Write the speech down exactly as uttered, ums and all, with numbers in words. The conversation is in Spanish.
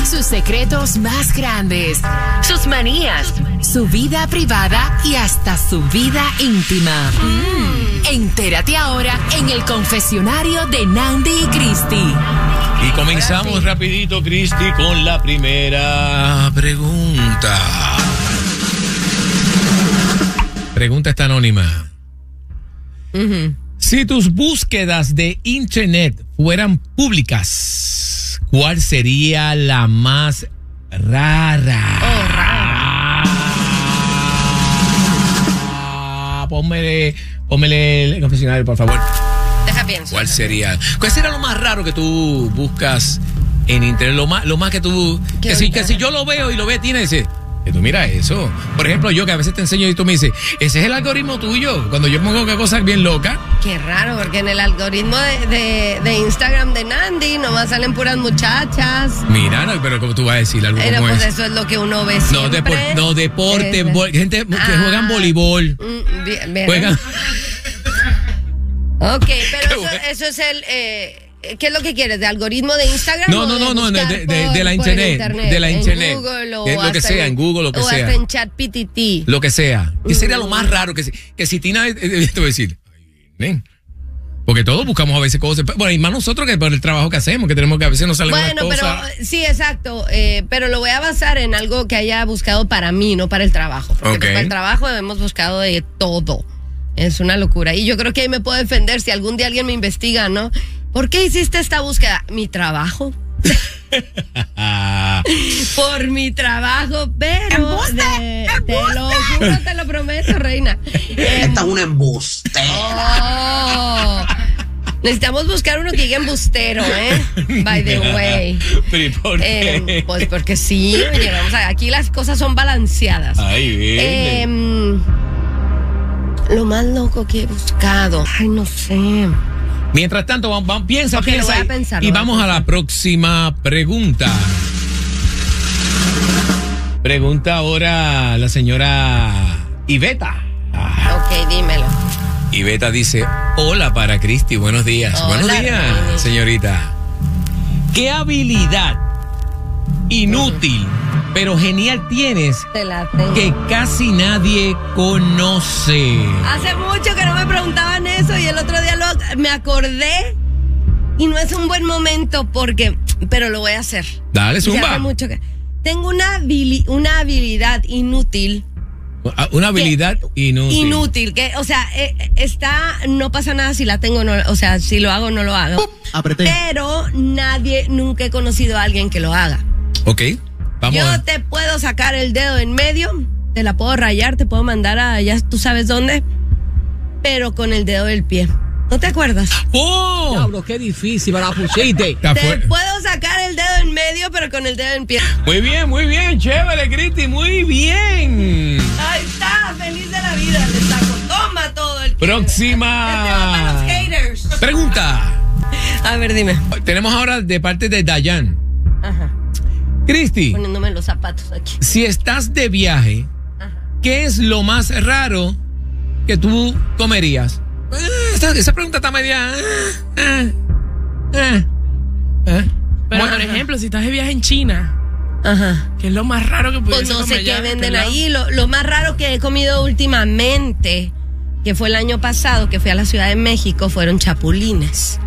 sus secretos más grandes, sus manías, su vida privada y hasta su vida íntima. Mm. Entérate ahora en el confesionario de Nandy y Christy. Y comenzamos rapidito, Christy, con la primera pregunta. Pregunta está anónima. Uh-huh. Si tus búsquedas de internet fueran públicas, ¿cuál sería la más rara? Oh, rara. Pónmele, pónmele el confesionario, por favor. Deja pienso. ¿Cuál sería? ¿Cuál será lo más raro que tú buscas en internet? Lo más, lo más que tú... Que si, que si yo lo veo y lo ve, tiene ese... Que tú mira eso. Por ejemplo, yo que a veces te enseño y tú me dices, ese es el algoritmo tuyo. Cuando yo pongo cosas bien locas. Qué raro, porque en el algoritmo de, de, de Instagram de Nandy nomás salen puras muchachas. Mira, no, pero como tú vas a decir algo Pero como pues es. eso es lo que uno ve siempre. No, depor, no deporte, Es, bo, gente ah, que juegan voleibol. Mm, bien, bien. Juegan. Ok, pero eso, eso es el... Eh, ¿qué es lo que quieres? ¿De algoritmo de Instagram? No, no, no, no, de, de, de, de la internet, internet. De la internet. En Google o de lo que sea, en, en Google, lo que o sea. O hasta en ChatGPT. Lo que sea. ¿Qué sería lo más raro? Que si, que si Tina, eh, te voy a decir, ay, porque todos buscamos a veces cosas, bueno, y más nosotros que por el trabajo que hacemos, que tenemos que a veces nos salen bueno, unas cosas. Bueno, pero sí, exacto, eh, pero lo voy a basar en algo que haya buscado para mí, no para el trabajo. Porque okay. Para el trabajo hemos buscado de todo. Es una locura. Y yo creo que ahí me puedo defender si algún día alguien me investiga, ¿no? ¿Por qué hiciste esta búsqueda? Mi trabajo. Por mi trabajo, pero ¡Embuste! de, ¡Embuste! te lo juro, te lo prometo, reina. Esta es una embustera. Oh, necesitamos buscar uno que diga embustero, ¿eh? By the way. ¿Pero y por qué? Eh, pues porque sí, oye, vamos a, aquí las cosas son balanceadas. Ay, bien. Eh, lo más loco que he buscado, ay, no sé. Mientras tanto, vamos, vamos, piensa, okay, piensa. Lo voy a pensar, y lo vamos a, a la próxima pregunta. Pregunta ahora la señora Iveta. Ah. Ok, dímelo. Iveta dice, hola para Christy, buenos días. Hola, buenos días, Rini. señorita. ¿Qué habilidad inútil, uh-huh. pero genial tienes Te la tengo. que casi nadie conoce? Hace mucho que no me preguntaban eso y el otro día lo, me acordé y no es un buen momento porque, pero lo voy a hacer. Dale, zumba. Hace mucho que tengo una, habili, una habilidad inútil. Una habilidad que, inútil. Inútil, que, o sea, eh, está, no pasa nada si la tengo, no, o sea, si lo hago, no lo hago. Uh, apreté. Pero nadie, nunca he conocido a alguien que lo haga. Ok, vamos. Yo te puedo sacar el dedo en medio, te la puedo rayar, te puedo mandar a, ya tú sabes dónde, pero con el dedo del pie. ¿No te acuerdas? ¡Oh! Diablo, qué difícil, me la pusiste. Te puedo sacar el dedo en medio, pero con el dedo en pie. Muy bien, muy bien, chévere, Cristi, muy bien. Ahí está, feliz de la vida, le saco. Toma todo el pie. Próxima. Este va para los haters. Pregunta. A ver, dime. Tenemos ahora de parte de Dayan. Ajá. Cristi. Poniéndome los zapatos aquí. Si estás de viaje, ajá, ¿qué es lo más raro que tú comerías? Esa, esa pregunta está media. Eh, eh, eh. Pero, bueno, por ejemplo, si estás de viaje en China, ajá, ¿qué es lo más raro que puedes comer? Pues no sé qué venden pelado? ahí. Lo, lo más raro que he comido últimamente, que fue el año pasado, que fui a la Ciudad de México, fueron chapulines.